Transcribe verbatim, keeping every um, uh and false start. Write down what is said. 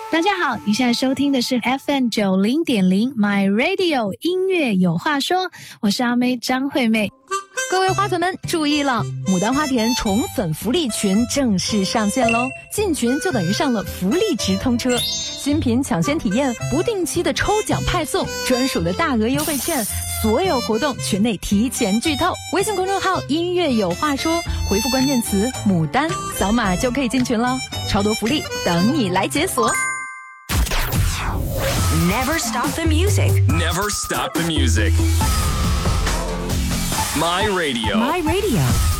大家好，你现在收听的是 F M 九零点零 My Radio 音乐有话说，我是阿妹张惠妹。 各位花粉们注意了，牡丹花田宠粉福利群正式上线喽！进群就等于上了福利直通车，新品抢先体验，不定期的抽奖派送，专属的大额优惠券，所有活动群内提前剧透。微信公众号音乐有话说，回复关键词牡丹，扫码就可以进群了，超多福利等你来解锁。 Never stop the music. Never stop the music. My Radio. My Radio.